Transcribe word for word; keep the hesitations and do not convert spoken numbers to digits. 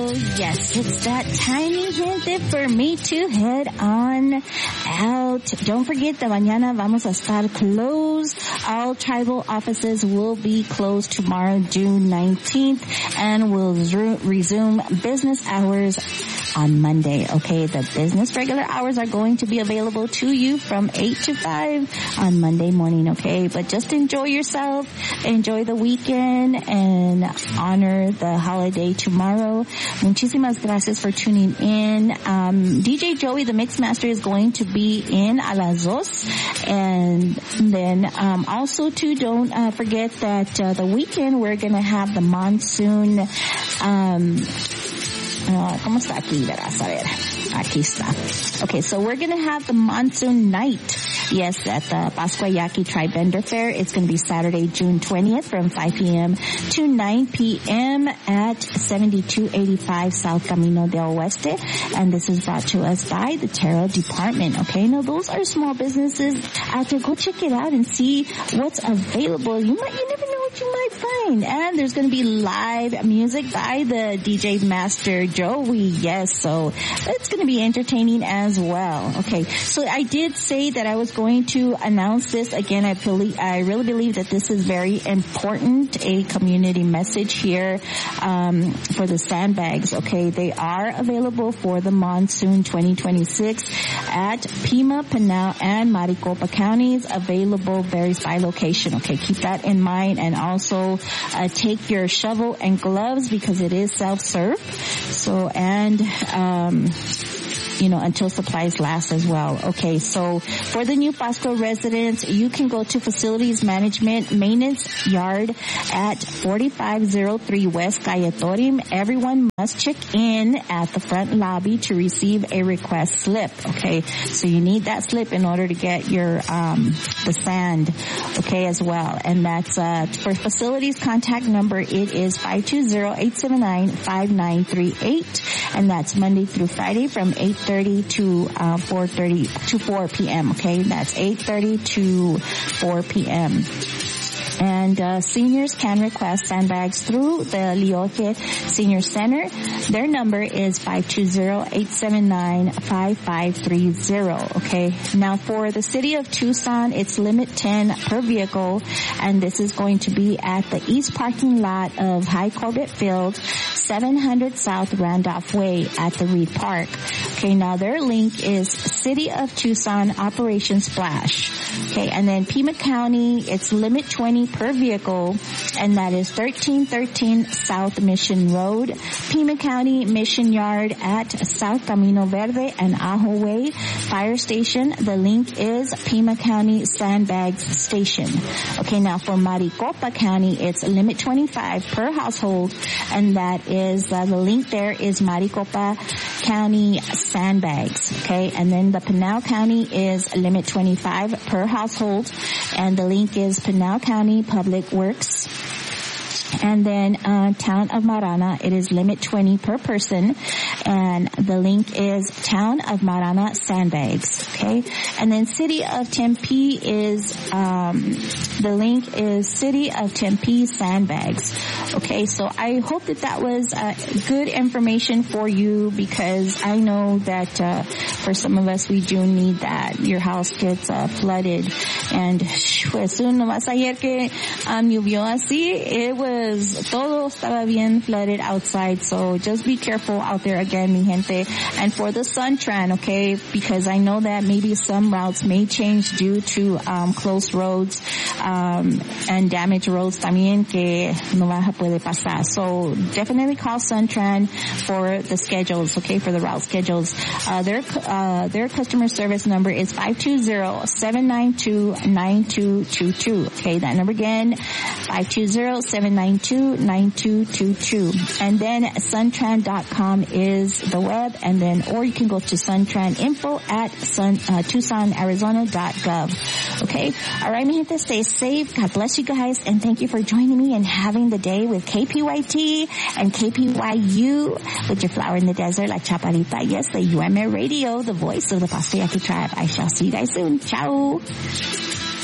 yes, it's that tiny gente for me to head on out. Don't forget that mañana vamos a estar closed. All tribal offices will be closed tomorrow, June nineteenth, and will resume business hours on Monday. Okay, the business regular hours are going to be available to you from eight to five on Monday morning. Okay, but just enjoy yourself, enjoy the weekend, and honor the holiday tomorrow. Muchísimas gracias for tuning in. Um, D J Joey, the mix master, is going to be in a las dos, and then um, also too, don't uh, forget that uh, the weekend we're going to have the monsoon. Um, Uh, ¿Cómo está aquí? Verás, a ver. Aquí está. Okay, so we're going to have the monsoon night. Yes, at the Pascua Yaqui Tribe Vendor Fair. It's going to be Saturday, June twentieth from five p.m. to nine p.m. at seventy-two eighty-five South Camino del Oeste. And this is brought to us by the Tarot Department. Okay, now those are small businesses out there. Go check it out and see what's available. You might, you never know what you might find. And there's going to be live music by the D J Master Joey. Yes, so it's going to be entertaining as well. Okay, so I did say that I was going to announce this again. I believe, I really believe that this is very important, a community message here um, for the sandbags. Okay, they are available for the monsoon twenty twenty-six at Pima, Pinal, and Maricopa counties. Available varies by location. Okay, keep that in mind, and also uh, take your shovel and gloves because it is self-serve. So and um you know, until supplies last as well. Okay, so for the new Pasco residents, you can go to Facilities Management Maintenance Yard at forty-five oh three West Gayatorim. Everyone must check in at the front lobby to receive a request slip. Okay, so you need that slip in order to get your um the sand, okay, as well. And that's uh for facilities contact number, it is five two zero, eight seven nine, five nine three eight, and that's Monday through Friday from eight thirty to uh four thirty to four p.m. Okay, that's eight thirty to four p.m. And uh, seniors can request sandbags through the Lioje Senior Center. Their number is five two zero, eight seven nine, five five three zero. Okay. Now for the city of Tucson, it's limit ten per vehicle, and this is going to be at the east parking lot of High Corbett Field, seven hundred South Randolph Way at the Reed Park. Okay, now their link is City of Tucson Operation Splash. Okay, and then Pima County, it's limit twenty per vehicle, and that is thirteen thirteen South Mission Road, Pima County Mission Yard at South Camino Verde and Ajo Way Fire Station. The link is Pima County Sandbags Station. Okay, now for Maricopa County, it's limit twenty-five per household, and that is, uh, the link there is Maricopa County Sandbags. Okay, and then the Pinal County is limit twenty-five per household, and the link is Pinal County Public Works. And then uh Town of Marana, it is limit twenty per person, and the link is Town of Marana Sandbags. Okay, and then City of Tempe is um the link is City of Tempe Sandbags. Okay, so I hope that that was uh, good information for you, because I know that uh for some of us we do need that. Your house gets uh, flooded, and pues nomás ayer que um llovió así, it was todo estaba bien flooded outside. So just be careful out there again, mi gente. And for the Suntran, okay, because I know that maybe some routes may change due to um closed roads um and damaged roads también, que no vas a poder pasar. So definitely call Suntran for the schedules, okay, for the route schedules. Uh their uh their customer service number is five two zero, seven nine two, nine two two two. Okay, that number again, five two zero, seven nine two, nine two two two. And then suntran dot com is the web, and then, or you can go to Suntran info at sun, uh, tucson arizona dot gov. Okay? Alright, mi gente, stay safe. God bless you guys, and thank you for joining me and having the day with K P Y T and K P Y U with your flower in the desert, La Chaparita. Yes, the U M A Radio, the voice of the Pasco Yaqui tribe. I shall see you guys soon. Ciao.